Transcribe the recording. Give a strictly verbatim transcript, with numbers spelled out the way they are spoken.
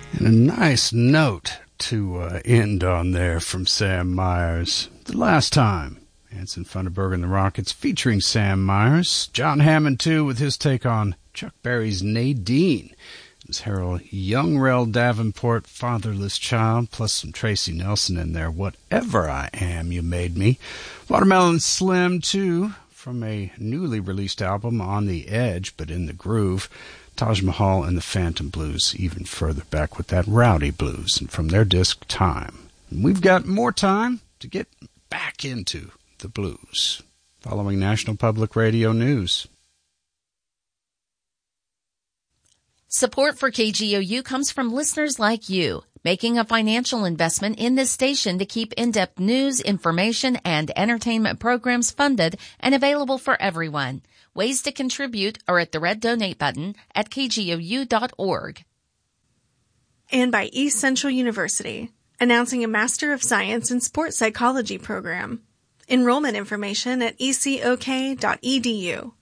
And a nice note to uh, end on there from Sam Myers. The Last Time. Anson Funderburgh and the Rockets featuring Sam Myers. John Hammond, too, with his take on Chuck Berry's Nadine. There's Harold Youngrell Davenport, Fatherless Child, plus some Tracy Nelson in there. Whatever I Am, You Made Me. Watermelon Slim, too, from a newly released album, On the Edge, but in the Groove. Taj Mahal and the Phantom Blues, even further back with that Rowdy Blues, and from their disc, Time. And we've got more time to get back into the blues, following National Public Radio News. Support for K G O U comes from listeners like you, making a financial investment in this station to keep in-depth news, information, and entertainment programs funded and available for everyone. Ways to contribute are at the red donate button at k g o u dot org. And by East Central University, announcing a Master of Science in Sports Psychology program. Enrollment information at e c o k dot e d u.